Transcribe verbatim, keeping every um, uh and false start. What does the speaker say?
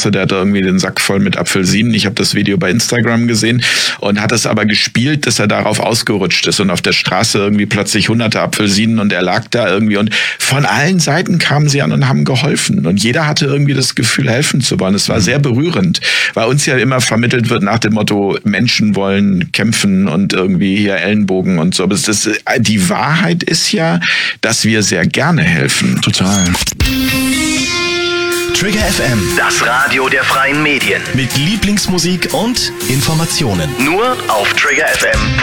Straße, der hatte irgendwie den Sack voll mit Apfelsinen. Ich habe das Video bei Instagram gesehen und hat es aber gespielt, dass er darauf ausgerutscht ist und auf der Straße irgendwie plötzlich hunderte Apfelsinen und er lag da irgendwie und von allen Seiten kamen sie an und haben geholfen und jeder hatte irgendwie das Gefühl, helfen zu wollen. Es war sehr berührend, weil uns ja immer vermittelt wird nach dem Motto, Menschen wollen kämpfen und irgendwie hier Ellenbogen und so. Aber das, die Wahrheit ist ja, dass wir sehr gerne helfen. Total. Trigger F M, Das Radio der freien Medien. mit Lieblingsmusik und Informationen. Nur auf trigger f m punkt